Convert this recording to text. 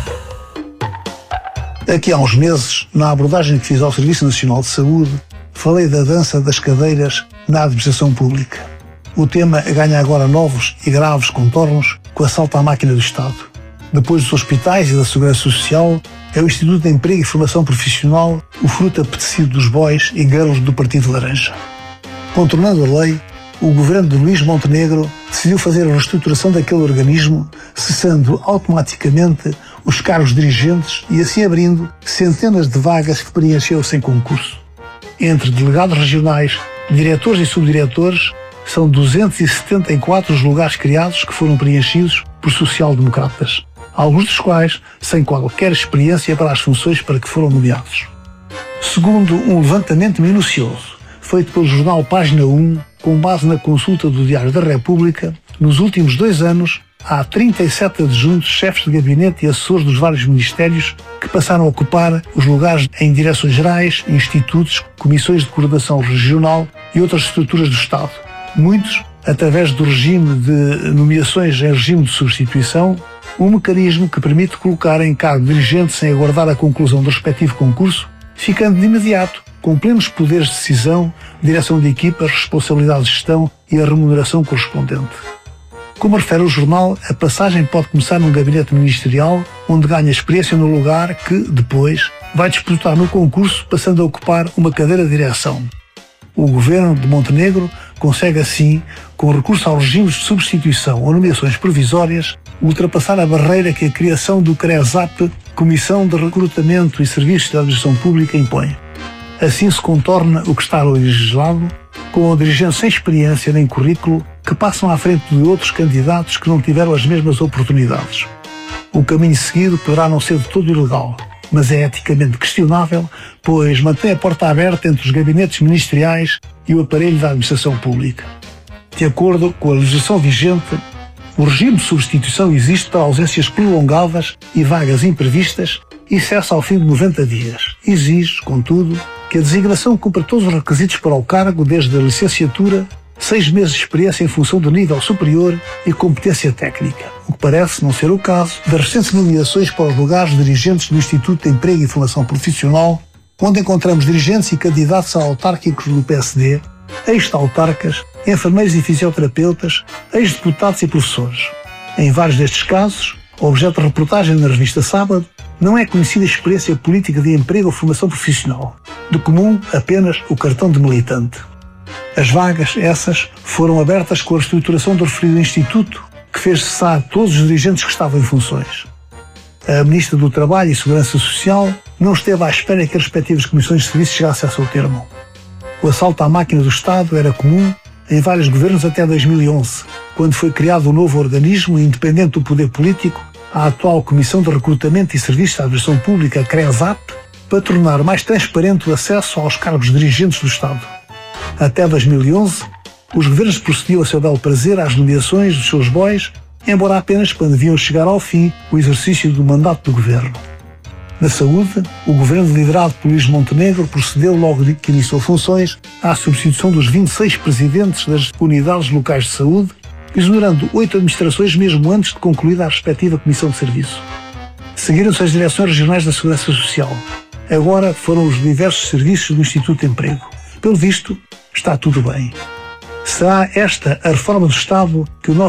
Aqui há uns meses, na abordagem que fiz ao Serviço Nacional de Saúde, falei da dança das cadeiras na administração pública. O tema ganha agora novos e graves contornos com o assalto à máquina do Estado. Depois dos hospitais e da Segurança Social, é o Instituto de Emprego e Formação Profissional o fruto apetecido dos boys e girls do Partido Laranja. Contornando a lei, o governo de Luís Montenegro decidiu fazer a reestruturação daquele organismo, cessando automaticamente os cargos dirigentes e assim abrindo centenas de vagas que preencheu sem concurso. Entre delegados regionais, diretores e subdiretores, são 274 os lugares criados que foram preenchidos por social-democratas, alguns dos quais sem qualquer experiência para as funções para que foram nomeados. Segundo um levantamento minucioso, feito pelo jornal Página 1, com base na consulta do Diário da República, nos últimos 2 anos, há 37 adjuntos, chefes de gabinete e assessores dos vários ministérios que passaram a ocupar os lugares em direções gerais, institutos, comissões de coordenação regional e outras estruturas do Estado. Muitos, através do regime de nomeações em regime de substituição, um mecanismo que permite colocar em cargo dirigente sem aguardar a conclusão do respectivo concurso, ficando de imediato com plenos poderes de decisão, direção de equipas, responsabilidade de gestão e a remuneração correspondente. Como refere o jornal, a passagem pode começar num gabinete ministerial, onde ganha experiência no lugar que, depois, vai disputar no concurso, passando a ocupar uma cadeira de direção. O governo de Montenegro consegue assim, com recurso aos regimes de substituição ou nomeações provisórias, ultrapassar a barreira que a criação do CRESAP, Comissão de Recrutamento e Serviços da Administração Pública, impõe. Assim se contorna o que está legislado, com dirigentes sem experiência nem currículo que passam à frente de outros candidatos que não tiveram as mesmas oportunidades. O caminho seguido poderá não ser de todo ilegal, mas é eticamente questionável, pois mantém a porta aberta entre os gabinetes ministeriais e o aparelho da administração pública. De acordo com a legislação vigente, o regime de substituição existe para ausências prolongadas e vagas imprevistas e cessa ao fim de 90 dias. Exige, contudo, que a designação cumpra todos os requisitos para o cargo, desde a licenciatura, 6 meses de experiência em função de nível superior e competência técnica, o que parece não ser o caso das recentes nomeações para os lugares de dirigentes do Instituto de Emprego e Formação Profissional, onde encontramos dirigentes e candidatos a autárquicos do PSD, ex-autarcas, enfermeiros e fisioterapeutas, ex-deputados e professores. Em vários destes casos, objeto de reportagem na revista Sábado, não é conhecida a experiência política de emprego ou formação profissional. De comum, apenas o cartão de militante. As vagas, essas, foram abertas com a reestruturação do referido instituto, que fez cessar todos os dirigentes que estavam em funções. A Ministra do Trabalho e Segurança Social não esteve à espera que as respectivas comissões de serviço chegassem a seu termo. O assalto à máquina do Estado era comum em vários governos até 2011, quando foi criado um novo organismo independente do poder político, a atual Comissão de Recrutamento e Serviços da Administração Pública, CRESAP, para tornar mais transparente o acesso aos cargos dirigentes do Estado. Até 2011, os governos procediam a seu belo prazer às nomeações dos seus bois, embora apenas quando deviam chegar ao fim o exercício do mandato do governo. Na saúde, o governo liderado por Luís Montenegro procedeu, logo que iniciou funções, à substituição dos 26 presidentes das unidades locais de saúde, exonerando 8 administrações mesmo antes de concluída a respectiva comissão de serviço. Seguiram-se as direções regionais da Segurança Social. Agora foram os diversos serviços do Instituto de Emprego. Pelo visto, está tudo bem. Será esta a reforma do Estado que o nosso